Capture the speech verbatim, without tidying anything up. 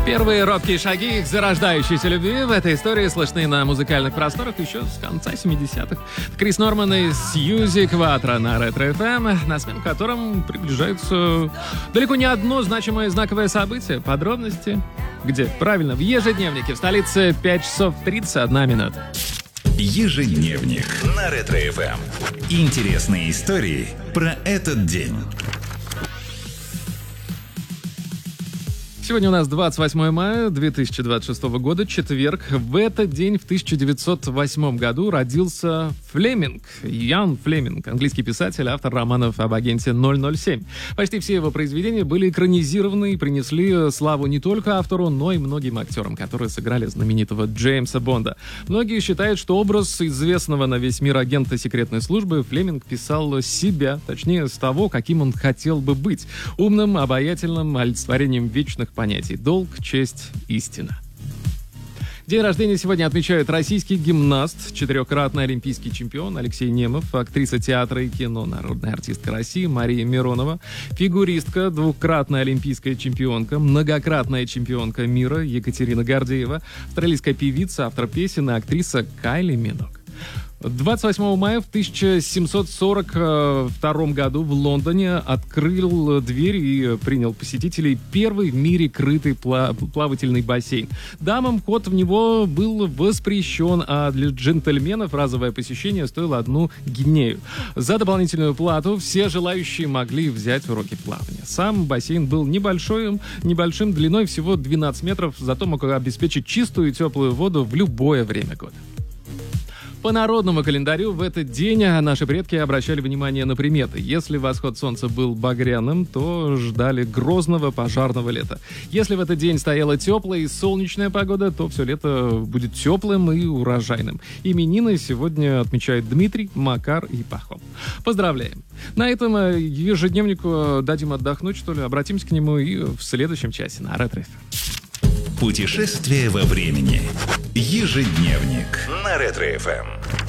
Первые робкие шаги к зарождающейся любви в этой истории слышны на музыкальных просторах еще с конца семидесятых. Крис Норман и Сьюзи Кватро на Ретро-эф эм, на смену которым приближается далеко не одно значимое знаковое событие. Подробности где? Правильно, в ежедневнике в столице пять часов тридцать одна минута. Ежедневник на Ретро-эф эм. Интересные истории про этот день. Сегодня у нас двадцать восьмое мая две тысячи двадцать шестого года, четверг. В этот день, в тысяча девятьсот восьмом году, родился Флеминг, Ян Флеминг, английский писатель, автор романов об агенте ноль ноль семь. Почти все его произведения были экранизированы и принесли славу не только автору, но и многим актерам, которые сыграли знаменитого Джеймса Бонда. Многие считают, что образ известного на весь мир агента секретной службы Флеминг писал с себя, точнее, с того, каким он хотел бы быть. Умным, обаятельным, олицетворением вечных понятий: долг, честь, истина. День рождения сегодня отмечают российский гимнаст, четырехкратный олимпийский чемпион Алексей Немов, актриса театра и кино, народная артистка России Мария Миронова, фигуристка, двукратная олимпийская чемпионка, многократная чемпионка мира Екатерина Гордеева, австралийская певица, автор песен и актриса Кайли Миноуг. двадцать восьмого мая в тысяча семьсот сорок втором году в Лондоне открыл дверь и принял посетителей первый в мире крытый пла- плавательный бассейн. Дамам вход в него был воспрещен, а для джентльменов разовое посещение стоило одну гинею. За дополнительную плату все желающие могли взять уроки плавания. Сам бассейн был небольшой, небольшим, длиной всего двенадцать метров, зато мог обеспечить чистую и теплую воду в любое время года. По народному календарю в этот день наши предки обращали внимание на приметы. Если восход солнца был багряным, то ждали грозного пожарного лета. Если в этот день стояла теплая и солнечная погода, то все лето будет теплым и урожайным. Именины сегодня отмечают Дмитрий, Макар и Пахом. Поздравляем! На этом ежедневнику дадим отдохнуть, что ли. Обратимся к нему и в следующем часе на Ретро-эф эм. Путешествие во времени. Ежедневник на Ретро-эф эм.